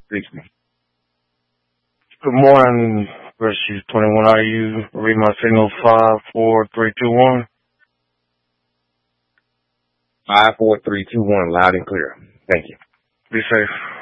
60. Good morning, Versus 21. Are you read my signal 54321? 54321, loud and clear. Thank you. Be safe.